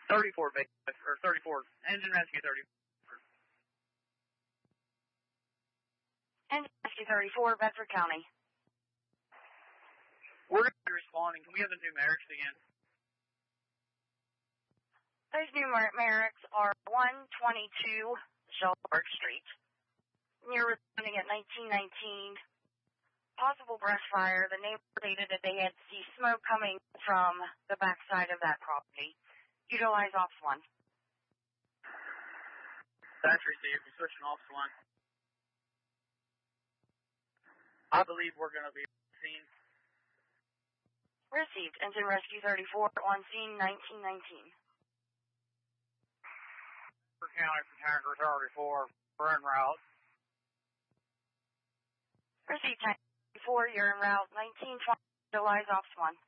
34, or 34, engine rescue 34. Engine rescue 34, Bedford County. We're going to be responding. Can we have the numerics again? Those numerics are 122 Shelburne Street. You're responding at 1919. Possible brush fire. The neighbor stated that they had seen smoke coming from the backside of that property. Utilize Ops 1. That's received. We're switching Ops 1. I believe we're going to be seen. Received. Engine Rescue 34 on scene 1919. County from Tanker 34. We're en route. Received. 4, you're en route. 1920, utilize Ops 1.